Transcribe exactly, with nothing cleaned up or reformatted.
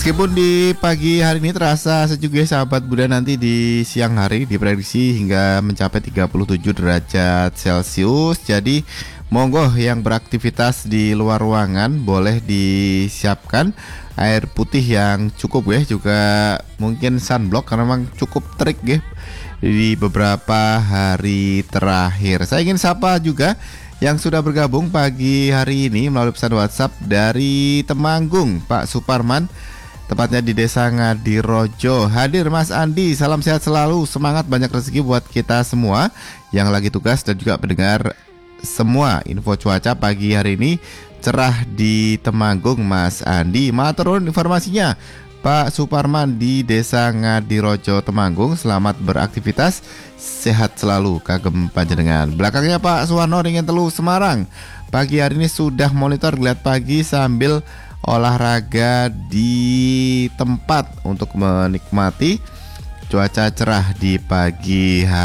Meskipun di pagi hari ini terasa sejuk ya sahabat Buddha, nanti di siang hari diprediksi hingga mencapai tiga puluh tujuh derajat Celcius. Jadi monggo yang beraktivitas di luar ruangan boleh disiapkan air putih yang cukup ya, juga mungkin sunblock karena memang cukup terik ya di beberapa hari terakhir. Saya ingin sapa juga yang sudah bergabung pagi hari ini melalui pesan WhatsApp dari Temanggung, Pak Suparman, tepatnya di Desa Ngadirojo. Hadir Mas Andi, salam sehat selalu, semangat, banyak rezeki buat kita semua yang lagi tugas dan juga pendengar semua. Info cuaca pagi hari ini cerah di Temanggung, Mas Andi. Matur nuwun informasinya Pak Suparman di Desa Ngadirojo, Temanggung. Selamat beraktivitas, sehat selalu, kagem panjenengan. Belakangnya Pak Suwarno Ringin Telu, Semarang. Pagi hari ini sudah monitor Geliat Pagi sambil olahraga di tempat untuk menikmati cuaca cerah di pagi hari.